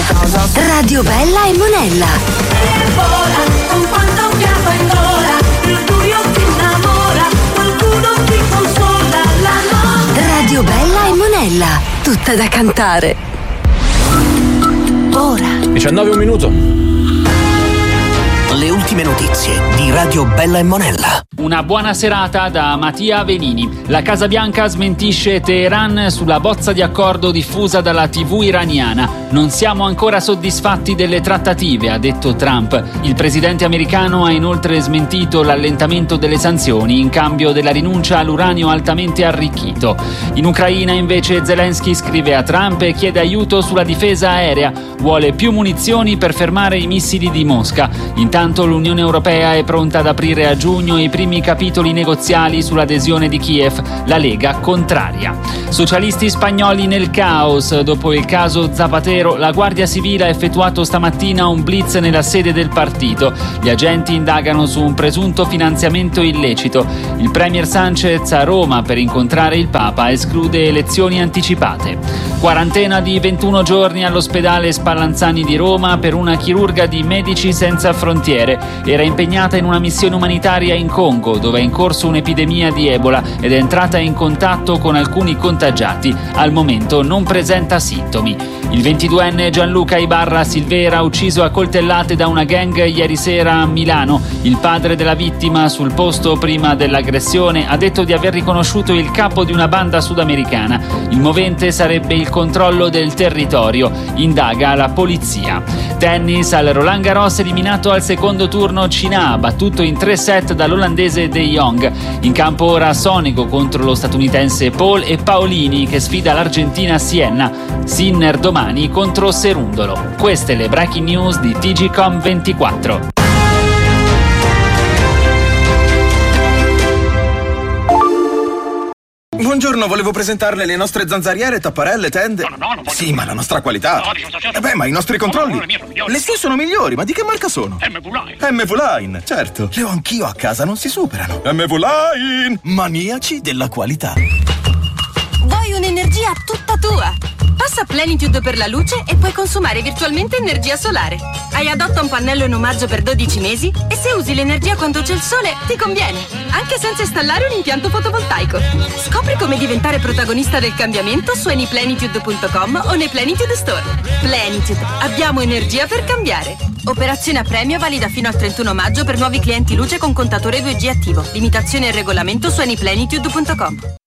Radio Bella e Monella. Con quanto fiato in gola, il buio ti innamora, qualcuno ti consola la notte. Radio Bella e Monella, tutta da cantare. Ora 19 un minuto. Le ultime notizie di Radio Bella e Monella. Una buona serata da Mattia Venini. La Casa Bianca smentisce Teheran sulla bozza di accordo diffusa dalla TV iraniana. Non siamo ancora soddisfatti delle trattative, ha detto Trump. Il presidente americano ha inoltre smentito l'allentamento delle sanzioni in cambio della rinuncia all'uranio altamente arricchito. In Ucraina invece Zelensky scrive a Trump e chiede aiuto sulla difesa aerea. Vuole più munizioni per fermare i missili di Mosca. Intanto l'Unione Europea è pronta ad aprire a giugno i primi capitoli negoziali sull'adesione di Kiev, la Lega contraria. Socialisti spagnoli nel caos. Dopo il caso Zapatero, la Guardia Civile ha effettuato stamattina un blitz nella sede del partito. Gli agenti indagano su un presunto finanziamento illecito. Il premier Sanchez a Roma per incontrare il Papa esclude elezioni anticipate. Quarantena di 21 giorni all'ospedale Spallanzani di Roma per una chirurga di Medici Senza Frontiere. Era impegnata in una missione umanitaria in Congo, dove è in corso un'epidemia di Ebola ed è entrata in contatto con alcuni contagiati. Al momento non presenta sintomi. Il 22enne Gianluca Ibarra Silvera, ucciso a coltellate da una gang ieri sera a Milano. Il padre della vittima, sul posto prima dell'aggressione, ha detto di aver riconosciuto il capo di una banda sudamericana. Il movente sarebbe il controllo del territorio. Indaga la polizia. Tennis, al Roland Garros eliminato al secondo turno Cina, battuto in 3 set dall'olandese De Jong. In campo ora Sonego contro lo statunitense Paul e Paolini che sfida l'Argentina a Siena. Sinner domani contro Serundolo. Queste le breaking news di TGcom 24. Buongiorno, volevo presentarle le nostre zanzariere, tapparelle, tende. No, sì, ma la nostra qualità. Ma i nostri controlli. Le sue sono migliori, ma di che marca sono? MV-Line, certo. Le ho anch'io a casa, non si superano. MV-Line, maniaci della qualità. Vuoi un'energia tutta tua? Passa a Plenitude per la luce e puoi consumare virtualmente energia solare. Hai adotta un pannello in omaggio per 12 mesi e se usi l'energia quando c'è il sole ti conviene, anche senza installare un impianto fotovoltaico. Scopri come diventare protagonista del cambiamento su anyplenitude.com o nei Plenitude Store. Plenitude, abbiamo energia per cambiare. Operazione a premio valida fino al 31 maggio per nuovi clienti luce con contatore 2G attivo. Limitazioni e regolamento su anyplenitude.com.